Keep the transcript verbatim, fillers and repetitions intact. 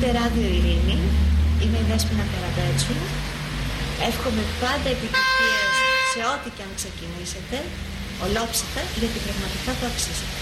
Ακούτε Ράδιο Ειρήνη, είμαι η Δέσποινα Καραμπέτσου. Εύχομαι πάντα επιτυχίες σε ό,τι και αν ξεκινήσετε, ολόψυχα, γιατί πραγματικά το αξίζετε.